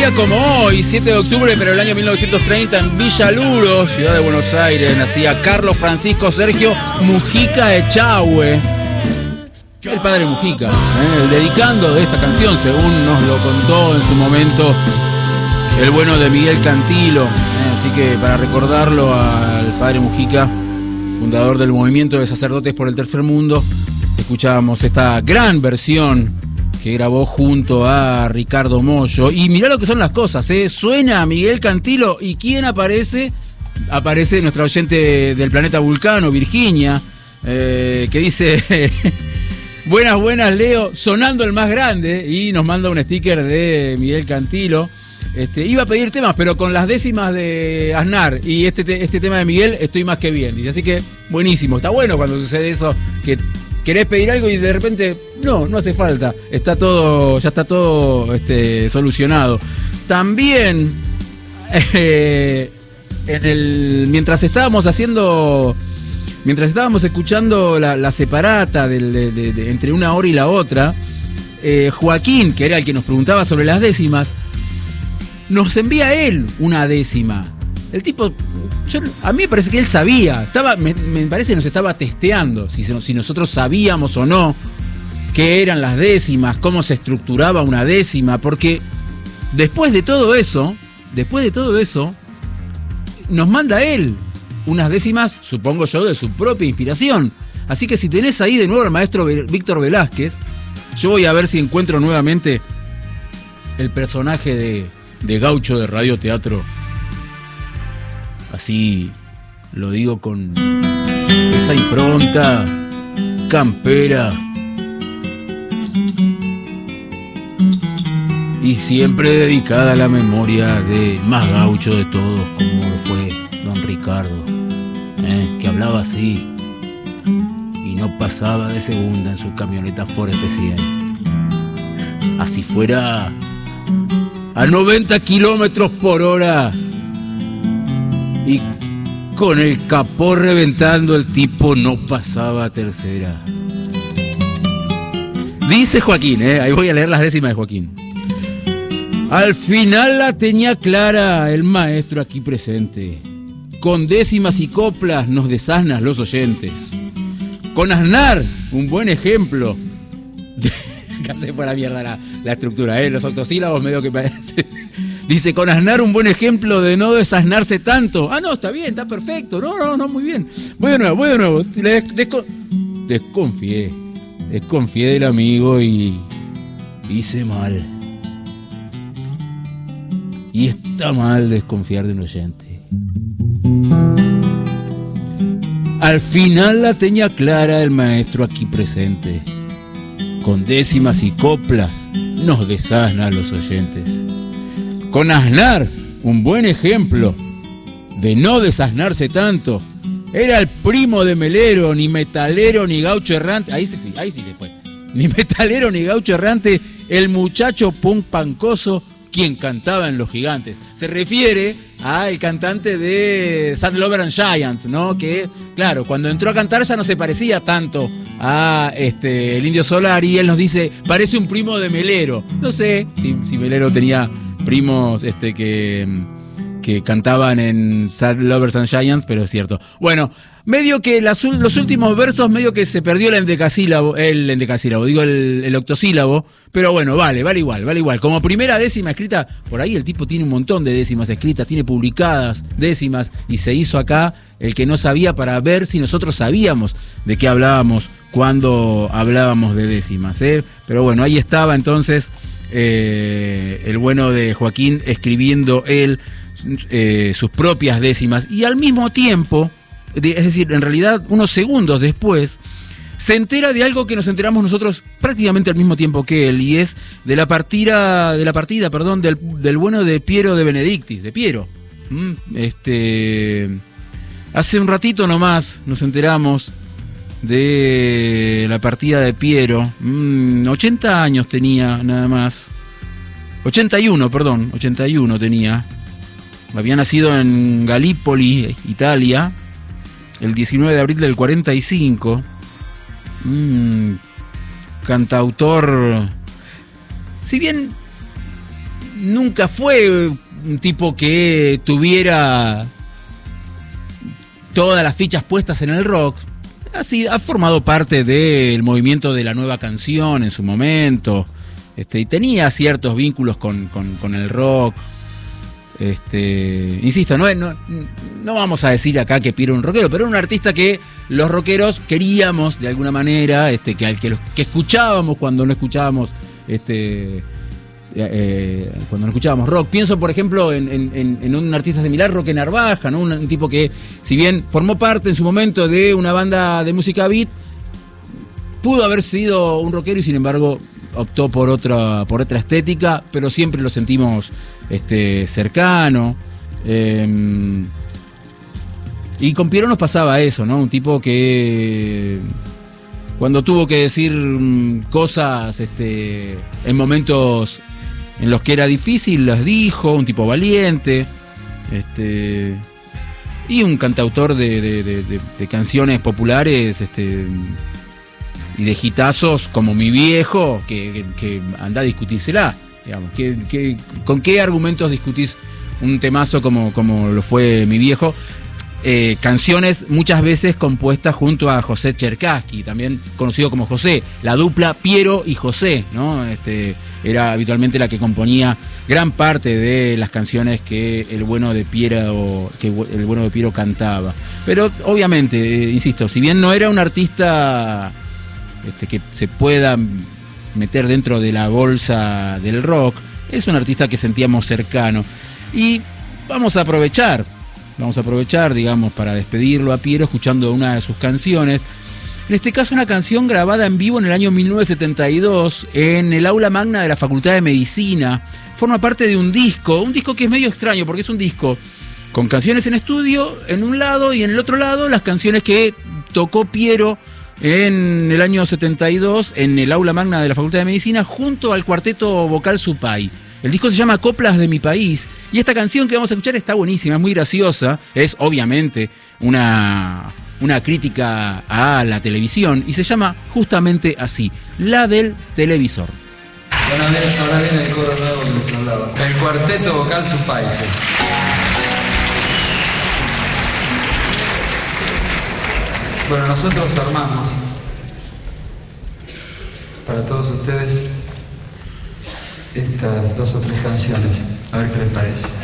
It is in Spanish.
día como hoy, 7 de octubre, pero el año 1930, en Villa Luro, ciudad de Buenos Aires, nacía Carlos Francisco Sergio Mujica Echagüe, el padre Mujica, el dedicando de esta canción, según nos lo contó en su momento el bueno de Miguel Cantilo. Así que para recordarlo al padre Mujica, fundador del movimiento de sacerdotes por el tercer mundo, escuchábamos esta gran versión que grabó junto a Ricardo Mollo. Y mirá lo que son las cosas, suena Miguel Cantilo y ¿quién aparece? Aparece nuestra oyente del planeta Vulcano, Virginia, que dice buenas Leo, sonando el más grande, y nos manda un sticker de Miguel Cantilo. Iba a pedir temas, pero con las décimas de Aznar y este tema de Miguel estoy más que bien, dice. Así que buenísimo, está bueno cuando sucede eso, que querés pedir algo y de repente no hace falta, ya está todo solucionado. También mientras estábamos escuchando la separata entre una hora y la otra, Joaquín, que era el que nos preguntaba sobre las décimas, nos envía él una décima. El tipo, a mí me parece que él sabía, me parece que nos estaba testeando si nosotros sabíamos o no qué eran las décimas, cómo se estructuraba una décima, porque después de todo eso, nos manda él unas décimas, supongo yo, de su propia inspiración. Así que si tenés ahí de nuevo al maestro Víctor Velázquez, yo voy a ver si encuentro nuevamente el personaje de Gaucho de Radio Teatro. Así lo digo con esa impronta campera y siempre dedicada a la memoria de más gaucho de todos, como fue don Ricardo, que hablaba así y no pasaba de segunda en su camioneta Ford F100. Así fuera a 90 kilómetros por hora y con el capó reventando, el tipo no pasaba a tercera. Dice Joaquín, ahí voy a leer las décimas de Joaquín. Al final la tenía clara el maestro aquí presente. Con décimas y coplas nos desasnas los oyentes. Con Aznar, un buen ejemplo. Acá se fue la mierda la estructura, los octosílabos medio que parece. Dice, con Aznar un buen ejemplo de no desasnarse tanto. Ah, no, está bien, está perfecto. No, muy bien. Voy de nuevo. Desconfié del amigo y hice mal. Y está mal desconfiar de un oyente. Al final la tenía clara el maestro aquí presente. Con décimas y coplas nos desasna a los oyentes. Con Aznar, un buen ejemplo de no desasnarse tanto. Era el primo de Melero, ni metalero ni gaucho errante. Ahí sí se fue. Ni metalero ni gaucho errante, el muchacho punk pancoso quien cantaba en Los Gigantes. Se refiere al cantante de Sad Lover and Giants, ¿no? Que, claro, cuando entró a cantar ya no se parecía tanto a el Indio Solari, y él nos dice, parece un primo de Melero. No sé si Melero tenía primos que cantaban en Sad Lovers and Giants, pero es cierto. Bueno, medio que los últimos versos medio que se perdió el octosílabo, pero bueno, vale igual. Como primera décima escrita, por ahí el tipo tiene un montón de décimas escritas, tiene publicadas décimas, y se hizo acá el que no sabía para ver si nosotros sabíamos de qué hablábamos cuando hablábamos de décimas, Pero bueno, ahí estaba entonces el bueno de Joaquín escribiendo él sus propias décimas, y al mismo tiempo, es decir, en realidad unos segundos después, se entera de algo que nos enteramos nosotros prácticamente al mismo tiempo que él, y es de la partida del bueno de Piero de Benedictis, de Piero. Hace un ratito nomás nos enteramos de la partida de Piero. 80 años tenía nada más. 81 tenía. Había nacido en Galípoli, Italia, el 19 de abril del 45. Cantautor. Si bien nunca fue un tipo que tuviera todas las fichas puestas en el rock. Ha formado parte del movimiento de la nueva canción en su momento, y tenía ciertos vínculos con el rock. Insisto, no vamos a decir acá que Piero era un rockero, pero era un artista que los rockeros queríamos de alguna manera, que escuchábamos cuando no escuchábamos rock. Pienso, por ejemplo, en un artista similar, Roque Narvaja, ¿no? Un tipo que, si bien formó parte en su momento de una banda de música beat, pudo haber sido un rockero y sin embargo optó por otra estética, pero siempre lo sentimos cercano. Y con Piero nos pasaba eso, ¿no? Un tipo que cuando tuvo que decir cosas en momentos en los que era difícil, las dijo, un tipo valiente, y un cantautor de canciones populares, y de hitazos como Mi Viejo, que anda a discutírsela, digamos. ¿Con qué argumentos discutís un temazo como lo fue Mi Viejo? Canciones muchas veces compuestas junto a José Cherkassky, también conocido como José, la dupla Piero y José, ¿no? Era habitualmente la que componía gran parte de las canciones que el bueno de Piero cantaba. Pero obviamente, insisto, si bien no era un artista que se pueda meter dentro de la bolsa del rock, es un artista que sentíamos cercano. Y vamos a aprovechar, digamos, para despedirlo a Piero escuchando una de sus canciones. En este caso, una canción grabada en vivo en el año 1972 en el aula magna de la Facultad de Medicina. Forma parte de un disco que es medio extraño porque es un disco con canciones en estudio en un lado y en el otro lado las canciones que tocó Piero en el año 72 en el aula magna de la Facultad de Medicina junto al cuarteto vocal Supay. El disco se llama Coplas de mi país y esta canción que vamos a escuchar está buenísima, es muy graciosa, es obviamente una crítica a la televisión y se llama justamente así, La del Televisor. Bueno, ahora viene el coro nuevo que les hablaba. El cuarteto vocal Supay. Bueno, nosotros armamos para todos ustedes estas 2 o 3 canciones, a ver qué les parece.